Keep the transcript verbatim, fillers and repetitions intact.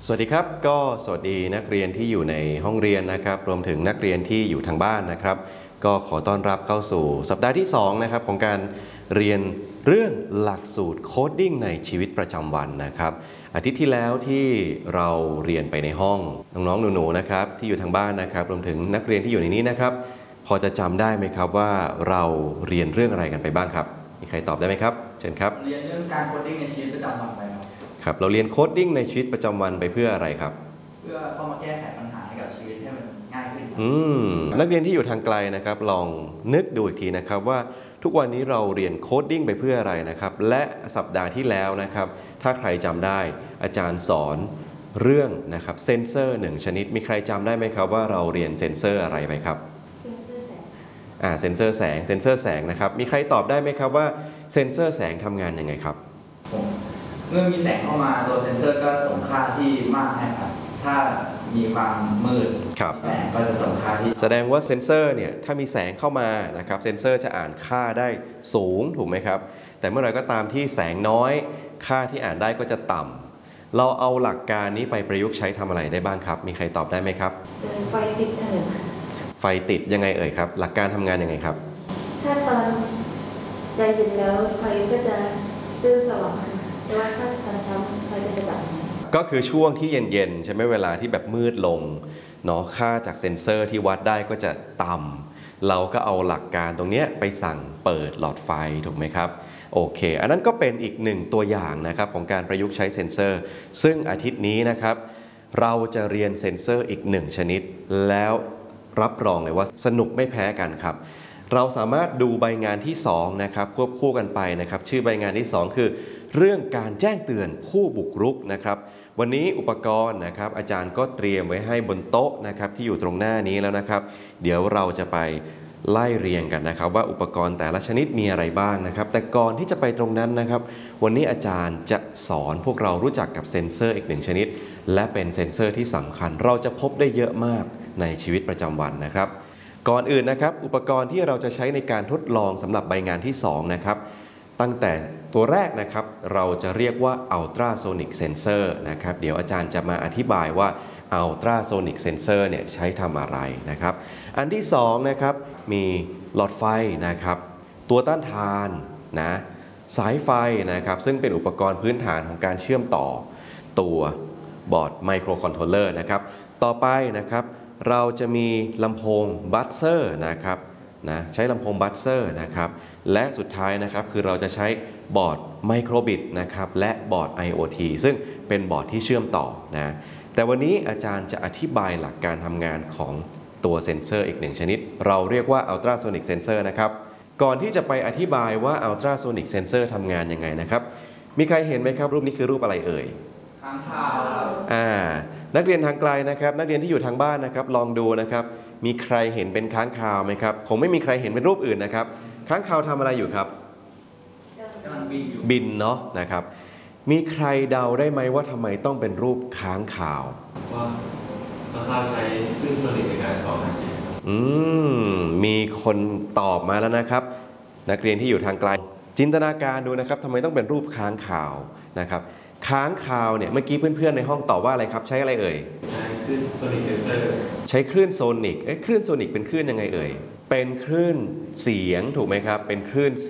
สวัสดีครับก็สวัสดีนักเรียนที่อยู่ในห้องเรียนนะครับรวมถึงนักเรียนที่อยู่ทางบ้านนะครับก็ขอต้อนรับเข้าสู่สัปดาห์ที่สองนะครับของการเรียนเรื่องหลักสูตรโคดดิ้งในชีวิตประจำวันนะครับอาทิตย์ที่แล้วที่เราเรียนไปในห้องน้องๆหนูๆนะครับที่อยู่ทางบ้านนะครับรวมถึงนักเรียนที่อยู่ในนี้นะครับพอจะจำได้ไหมครับว่าเราเรียนเรื่องอะไรกันไปบ้างครับมีใครตอบได้ไหมครับเชิญครับเรียนเรื่องการโคดดิ้งในชีวิตประจำวันไปครับครับเราเรียนโคดดิ้งในชีวิตประจำวันไปเพื่ออะไรครับเพื่อเข้ามาแก้ไขปัญหาให้กับชีวิตให้มันง่ายขึ้นอืมนักเรียนที่อยู่ทางไกลนะครับลองนึกดูอีกทีนะครับว่าทุกวันนี้เราเรียนโคดดิ้งไปเพื่ออะไรนะครับและสัปดาห์ที่แล้วนะครับถ้าใครจำได้อาจารย์สอนเรื่องนะครับเซนเซอร์หนึ่งชนิดมีใครจำได้ไหมครับว่าเราเรียนเซนเซอร์อะไรไปครับเซ็นเซอร์แสงอ่าเซนเซอร์แสงเซนเซอร์แสงนะครับมีใครตอบได้ไหมครับว่าเซนเซอร์แสงทำงานยังไงครับเมื่อมีแสงเข้ามาตัวเซนเซอร์ก็ส่งค่าที่มากให้ครับถ้ามีความมืดแสงก็จะส่งค่าที่แสดงว่าเซนเซอร์เนี่ยถ้ามีแสงเข้ามานะครับเซนเซอร์จะอ่านค่าได้สูงถูกไหมครับแต่เมื่อไหร่ก็ตามที่แสงน้อยค่าที่อ่านได้ก็จะต่ำเราเอาหลักการนี้ไปประยุกต์ใช้ทำอะไรได้บ้างครับมีใครตอบได้ไหมครับไฟติดถนนไฟติดยังไงเอ่ยครับหลักการทำงานยังไงครับถ้าตอนใจเย็นแล้วไฟก็จะตื้อสว่างแต่ว่าถ้าตอนเช้าไฟก็จะดับก็คือช่วงที่เย็นๆใช่ไหมเวลาที่แบบมืดลงเนาะค่าจากเซ็นเซอร์ที่วัดได้ก็จะต่ำเราก็เอาหลักการตรงนี้ไปสั่งเปิดหลอดไฟถูกไหมครับโอเคอันนั้นก็เป็นอีกหนึ่งตัวอย่างนะครับของการประยุกต์ใช้เซ็นเซอร์ซึ่งอาทิตย์นี้นะครับเราจะเรียนเซ็นเซอร์อีกหนึ่งชนิดแล้วรับรองเลยว่าสนุกไม่แพ้กันครับเราสามารถดูใบงานที่สองนะครับควบคู่กันไปนะครับชื่อใบงานที่สองคือเรื่องการแจ้งเตือนผู้บุกรุกนะครับวันนี้อุปกรณ์นะครับอาจารย์ก็เตรียมไว้ให้บนโต๊ะนะครับที่อยู่ตรงหน้านี้แล้วนะครับเดี๋ยวเราจะไปไล่เรียงกันนะครับว่าอุปกรณ์แต่ละชนิดมีอะไรบ้างนะครับแต่ก่อนที่จะไปตรงนั้นนะครับวันนี้อาจารย์จะสอนพวกเรารู้จักกับเซ็นเซอร์อีกหนึ่งชนิดและเป็นเซ็นเซอร์ที่สำคัญเราจะพบได้เยอะมากในชีวิตประจำวันนะครับก่อนอื่นนะครับอุปกรณ์ที่เราจะใช้ในการทดลองสำหรับใบงานที่สองนะครับตั้งแต่ตัวแรกนะครับเราจะเรียกว่า Ultrasonic Sensor นะครับเดี๋ยวอาจารย์จะมาอธิบายว่า Ultrasonic Sensor เนี่ยใช้ทำอะไรนะครับอันที่สองนะครับมีหลอดไฟนะครับตัวต้านทานนะสายไฟนะครับซึ่งเป็นอุปกรณ์พื้นฐานของการเชื่อมต่อตัวบอร์ดไมโครคอนโทรลเลอร์นะครับต่อไปนะครับเราจะมีลำโพงบัสเซอร์นะครับนะใช้ลำโพงบัสเซอร์นะครับและสุดท้ายนะครับคือเราจะใช้บอร์ดไมโครบิตนะครับและบอร์ด ไอ โอ ที ซึ่งเป็นบอร์ดที่เชื่อมต่อนะแต่วันนี้อาจารย์จะอธิบายหลักการทำงานของตัวเซ็นเซอร์อีกหนึ่งชนิดเราเรียกว่า Ultrasonic Sensor นะครับก่อนที่จะไปอธิบายว่า Ultrasonic Sensor ทำงานยังไงนะครับมีใครเห็นไหมครับรูปนี้คือรูปอะไรเอ่ยค้างคาวอ่านักเรียนทางไกลนะครับนักเรียนที่อยู่ทางบ้านนะครับลองดูนะครับมีใครเห็นเป็นค้างคาวไหมครับคงไม่มีใครเห็นเป็นรูปอื่นนะครับค้างคาวทำอะไรอยู่ครับกำลังบินอยู่บินเนาะนะครับมีใครเดาได้ไหมว่าทำไมต้องเป็นรูปค้างคาวว่าค้างคาวใช้คลื่นโซนิกในการต่อหายใจอืมมีคนตอบมาแล้วนะครับนักเรียนที่อยู่ทางไกลจินตนาการดูนะครับทำไมต้องเป็นรูปค้างคาวนะครับค้างคาวเนี่ยเมื่อกี้เพื่อนๆในห้องตอบว่าอะไรครับใช้อะไรเอ่ยใช้คลื่นโซนิกเซนเซอร์ใช้คลื่นโซนิกเอ๊ะคลื่นโซนิกเป็นคลื่นยังไงเอ่ยเป็นคลื่นเสียงถูกไหมครับเป็นคลื่น